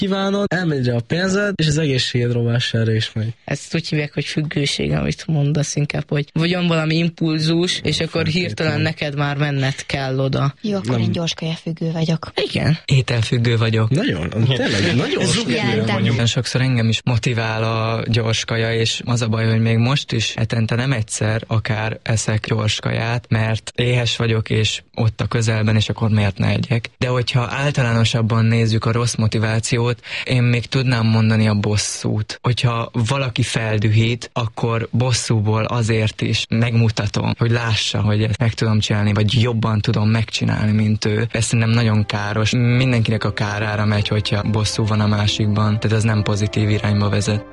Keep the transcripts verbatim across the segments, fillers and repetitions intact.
kívánod, elmegy a pénzed, és az egészséged rovására is megy. Ezt úgy hívják, hogy függőség, amit mondasz inkább, hogy vagyon valami impulzus, és akkor hirtelen hirtelen neked már menned kell oda. Jó, akkor nem. Én gyorskajafüggő vagyok. Igen. Ételfüggő vagyok. Nagyon, tényleg, nagyon nagyon sokszor engem is motivál a gyorskaja, és az a baj, hogy még most is hetente nem egyszer akár eszek gyorskaját, mert éhes vagyok, és ott a közelben, és akkor miért ne egyek. De hogyha általánosabban nézzük a rossz motivációt, én még tudnám mondani a bosszút. Hogyha valaki feldühít, akkor bosszúból azért is megmutatom, hogy lássa, hogy ezt meg tudom csinálni, vagy jobban tudom megcsinálni, mint ő. Ez szerintem nagyon káros. Mindenkinek a kárára megy, hogyha bosszú van a másikban, tehát ez nem pozitív irányba vezet.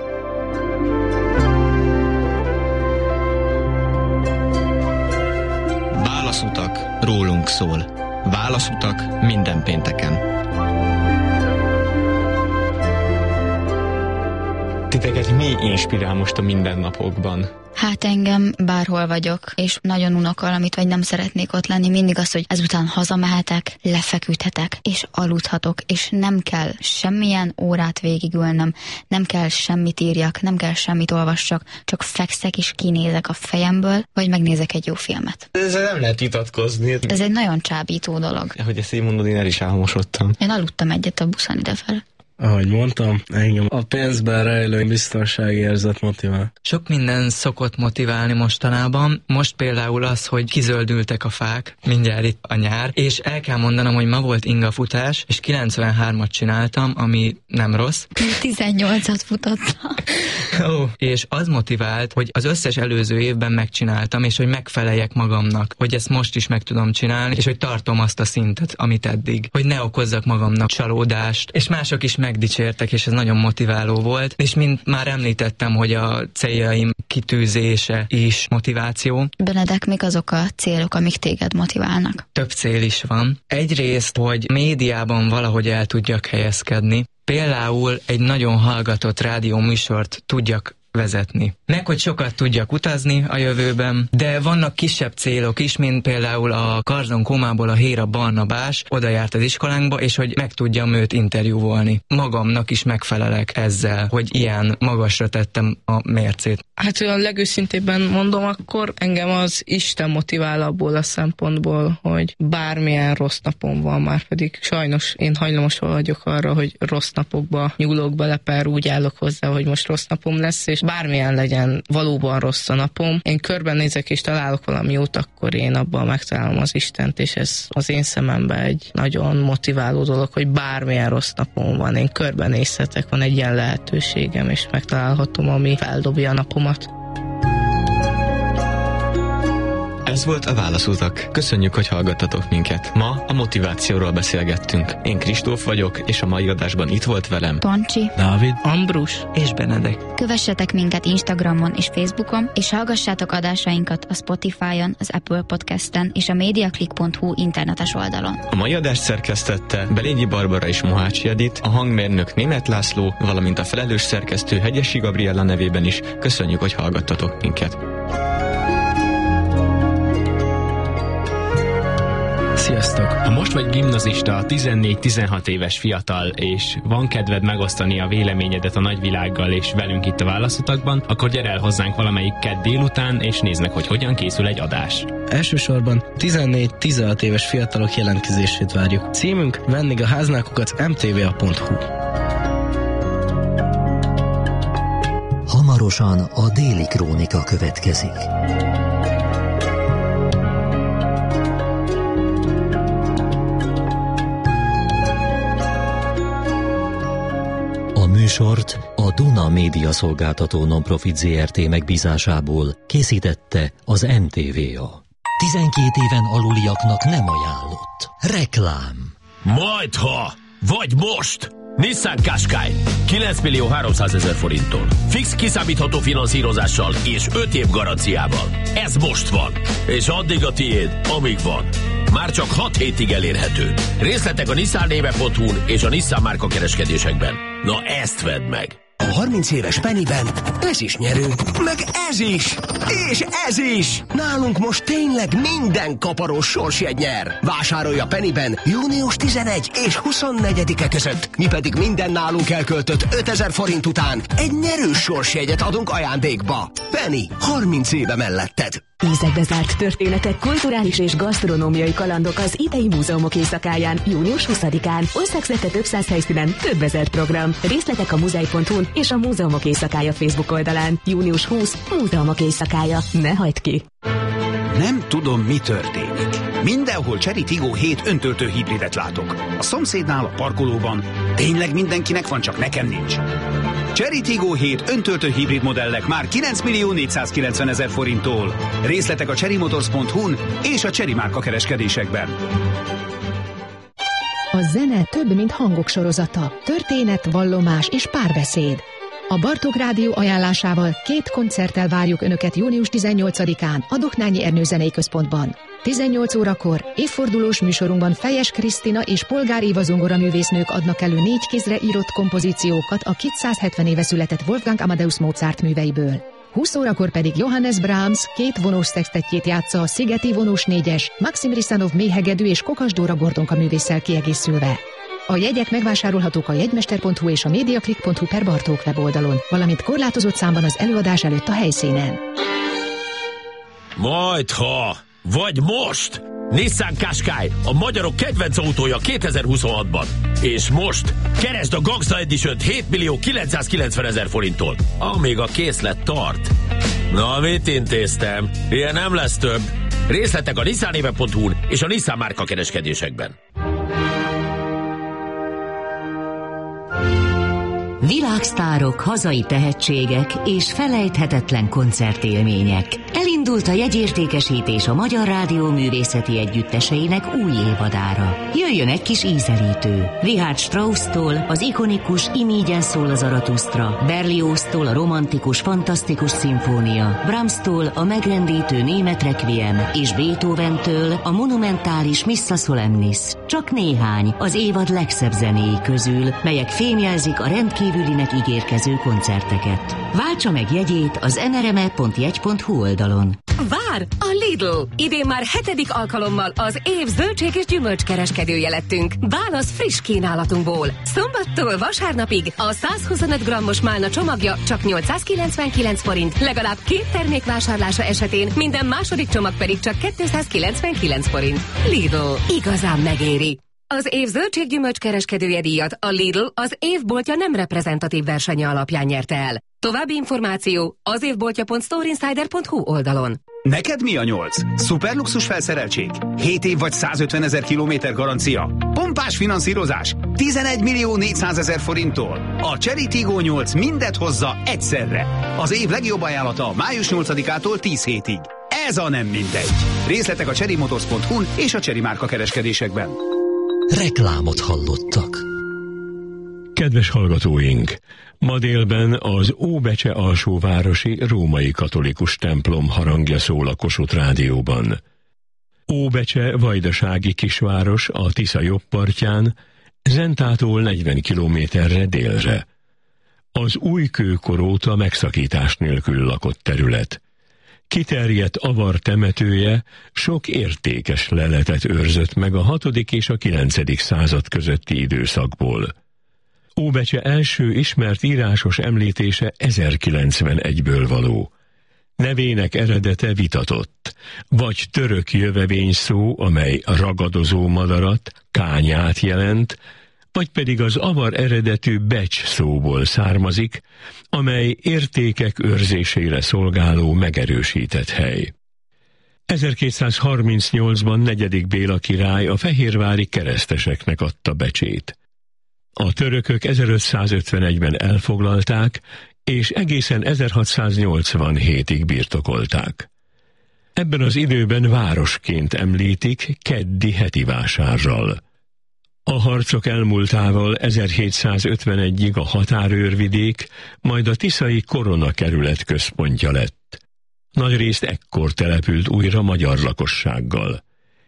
Válaszutak rólunk szól. Válaszutak minden pénteken. Titeket mi inspirál most a mindennapokban? Hát engem bárhol vagyok, és nagyon unok valamit, vagy nem szeretnék ott lenni, mindig az, hogy ezután hazamehetek, lefeküdhetek, és aludhatok, és nem kell semmilyen órát végigülnöm, nem kell semmit írjak, nem kell semmit olvassak, csak fekszek és kinézek a fejemből, vagy megnézek egy jó filmet. Ezzel nem lehet vitatkozni. Ez egy nagyon csábító dolog. Hogy ezt így mondod, én el is álmosodtam. Én aludtam egyet a buszon idefele. Ahogy mondtam, engem a pénzben rejlő biztonságérzet motivál. Sok minden szokott motiválni mostanában. Most például az, hogy kizöldültek a fák, mindjárt itt a nyár, és el kell mondanom, hogy ma volt ingafutás, és kilencvenhármat csináltam, ami nem rossz. tizennyolcat futottam. Ó, és az motivált, hogy az összes előző évben megcsináltam, és hogy megfeleljek magamnak, hogy ezt most is meg tudom csinálni, és hogy tartom azt a szintet, amit eddig. Hogy ne okozzak magamnak csalódást, és mások is megdicsértek, és ez nagyon motiváló volt. És mint már említettem, hogy a céljaim kitűzése is motiváció. Benedek, mik azok a célok, amik téged motiválnak? Több cél is van. Egyrészt, hogy médiában valahogy el tudjak helyezkedni. Például egy nagyon hallgatott rádióműsort tudjak vezetni. Meg, hogy sokat tudjak utazni a jövőben, de vannak kisebb célok is, mint például a Karzon Komából a Héra Barnabás oda járt az iskolánkba, és hogy meg tudjam őt interjúvolni. Magamnak is megfelelek ezzel, hogy ilyen magasra tettem a mércét. Hát olyan legőszintébben mondom, akkor engem az Isten motivál abból a szempontból, hogy bármilyen rossz napom van, már pedig sajnos én hajlamos vagyok arra, hogy rossz napokba nyúlok bele, pár úgy állok hozzá, hogy most rossz napom lesz, és bármilyen legyen valóban rossz a napom, én körbenézek és találok valami jót, akkor én abban megtalálom az Istent, és ez az én szememben egy nagyon motiváló dolog, hogy bármilyen rossz napom van, én körbenézhetek, van egy ilyen lehetőségem, és megtalálhatom, ami feldobja a napomat. Ez volt a Válaszutak. Köszönjük, hogy hallgattatok minket. Ma a motivációról beszélgettünk. Én Kristóf vagyok, és a mai adásban itt volt velem Pancsi, Dávid, Ambrus és Benedek. Kövessetek minket Instagramon és Facebookon, és hallgassátok adásainkat a Spotify-on, az Apple Podcast-en és a mediaclick pont hu internetes oldalon. A mai adást szerkesztette Belényi Barbara és Mohácsi Edit, a hangmérnök Németh László, valamint a felelős szerkesztő Hegyesi Gabriella nevében is. Köszönjük, hogy hallgattatok minket. Sziasztok! Ha most vagy gimnazista, tizennégy-tizenhat éves fiatal, és van kedved megosztani a véleményedet a nagyvilággal és velünk itt a Válaszutakban, akkor gyere el hozzánk valamelyik kedd délután, és nézd meg, hogy hogyan készül egy adás. Elsősorban tizennégy-tizenhat éves fiatalok jelentkezését várjuk. Címünk vendégháználkukac em té vé á pont hu. Hamarosan a Déli Krónika következik. A műsort a Duna Média Szolgáltató Nonprofit zé er té megbízásából készítette az em té vé á. tizenkét éven aluliaknak nem ajánlott. Reklám. Majdha! Vagy most! Nissan Qashqai kilenc millió háromszázezer forinttól. Fix kiszámítható finanszírozással és öt év garanciával. Ez most van. És addig a tiéd, amíg van. Már csak hat hétig elérhető. Részletek a nissan néve pont hu-n és a Nissan márka kereskedésekben. Na ezt vedd meg! harminc éves Pennyben ez is nyerő, meg ez is, és ez is! Nálunk most tényleg minden kaparós sorsjegy nyer. Vásárolj a Pennyben június tizenegy és huszonnegyedike között. Mi pedig minden nálunk elköltött ötezer forint után egy nyerős sorsjegyet adunk ajándékba. Penny, harminc éve melletted. Ízekbe zárt történetek, kulturális és gasztronómiai kalandok az idei múzeumok éjszakáján, június huszadikán. Országszerte több száz helyszínen, több ezer program. Részletek a muzej pont hu-n és a Múzeumok Éjszakája Facebook oldalán. június huszadika. Múzeumok Éjszakája. Ne hagyd ki! Nem tudom, mi történik. Mindenhol Chery Tiggo hét öntöltő hibridet látok. A szomszédnál, a parkolóban. Tényleg mindenkinek van, csak nekem nincs. Chery Tiggo hét öntöltő hibrid modellek már kilenc millió négyszázkilencven ezer forinttól. Részletek a chery motors pont hu-n és a Chery márka kereskedésekben. A zene több, mint hangok sorozata. Történet, vallomás és párbeszéd. A Bartók Rádió ajánlásával két koncerttel várjuk Önöket június tizennyolcadikán a Doknányi Ernő Zenei Központban. tizennyolc órakor évfordulós műsorunkban Fejes Krisztina és Polgár Éva zongoraművésznők adnak elő négy kézre írott kompozíciókat a kétszázhetven éve született Wolfgang Amadeus Mozart műveiből. húsz órakor pedig Johannes Brahms két vonós szextettjét játsza a Szigeti vonós négyes, Maxim Risanov méhegedű és Kokas Dóra Gordonka művésszel kiegészülve. A jegyek megvásárolhatók a jegymester pont hu és a mediaclick pont hu per Bartók weboldalon, valamint korlátozott számban az előadás előtt a helyszínen. Majdha, vagy most! Nissan Qashqai, a magyarok kedvenc autója kétezer-huszonhatban. És most keresd a Gangsta Edition-t hét millió kilencszázkilencven ezer forinttól, amíg a készlet tart. Na, mit intéztem? Ilyen nem lesz több. Részletek a nissanéve pont hu-n és a Nissan márka kereskedésekben. Világsztárok, hazai tehetségek és felejthetetlen koncertélmények. Elindult a jegyértékesítés a Magyar Rádió művészeti együtteseinek új évadára. Jöjjön egy kis ízelítő. Richard Strauss-tól az ikonikus Imígyen szól az Aratusztra, Berlioz-tól a romantikus, fantasztikus szimfónia, Brahms-tól a megrendítő német requiem és Beethoven-től a monumentális Missa Solemnis. Csak néhány az évad legszebb zenéi közül, melyek fémjelzik a rendkívülinek ígérkező koncerteket. Váltsa meg jegyét az en er em e pont jegy pont hu oldalon. Vár! A Lidl! Idén már hetedik alkalommal az év zöldség és gyümölcskereskedője lettünk. Válasz friss kínálatunkból. Szombattól vasárnapig a száz huszonöt grammos málna csomagja csak nyolcszázkilencvenkilenc forint, legalább két termék vásárlása esetén, minden második csomag pedig csak kétszázkilencvenkilenc forint. Lidl. Igazán megéri. Az év zöldséggyümölcs kereskedője díjat a Lidl az évboltja nem reprezentatív versenye alapján nyerte el. További információ az évboltja pont storeinsider pont hu oldalon. Neked mi a nyolc? Szuperluxus felszereltség? hét év vagy százötven ezer kilométer garancia? Pompás finanszírozás? tizenegy millió négyszázezer forinttól? A Chery Tiggo nyolc mindet hozza egyszerre. Az év legjobb ajánlata május nyolcadikától tíz hétig. Ez a nem mindegy. Részletek a chery motors pont hu-n és a Chery márka kereskedésekben. Reklámot hallottak. Kedves hallgatóink! Ma délben az Óbecse alsóvárosi római katolikus templom harangja szól a Kossuth Rádióban. Óbecse vajdasági kisváros a Tisza jobb partján, Zentától negyven kilométerre délre. Az újkőkor óta megszakítás nélkül lakott terület. Kiterjedt avar temetője sok értékes leletet őrzött meg a hatodik és a kilencedik század közötti időszakból. Óbecse első ismert írásos említése ezerkilencvenegyből való. Nevének eredete vitatott, vagy török jövevény szó, amely ragadozó madarat, kányát jelent, vagy pedig az avar eredetű becs szóból származik, amely értékek őrzésére szolgáló megerősített hely. ezerkétszázharmincnyolcban negyedik Béla király a fehérvári kereszteseknek adta becsét. A törökök ezerötszázötvenegyben elfoglalták, és egészen ezerhatszáznyolcvanhétig birtokolták. Ebben az időben városként említik keddi heti vásárral. A harcok elmúltával ezerhétszázötvenegyig a határőrvidék, majd a tiszai koronakerület központja lett. Nagyrészt ekkor települt újra magyar lakossággal.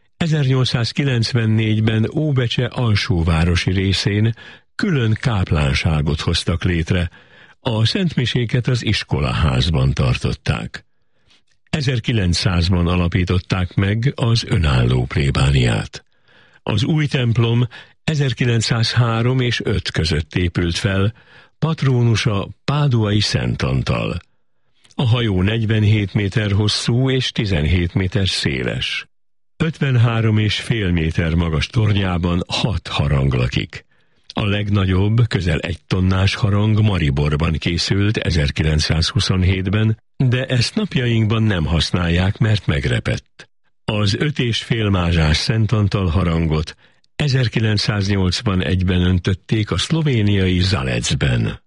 ezernyolcszázkilencvennégyben Óbecse alsóvárosi részén külön káplánságot hoztak létre, A szentmiséket az iskolaházban tartották. ezerkilencszázban alapították meg az önálló plébániát. Az új templom ezerkilencszázhárom és öt között épült fel, patrónusa Páduai Szent Antal. A hajó negyvenhét méter hosszú és tizenhét méter széles. ötvenhárom és fél méter magas tornyában hat harang lakik. A legnagyobb, közel egy tonnás harang Mariborban készült ezerkilencszázhuszonhétben, de ezt napjainkban nem használják, mert megrepett. Az öt és fél mázsás Szent Antal harangot ezerkilencszáznyolcvanegyben öntötték a szlovéniai Zalecben.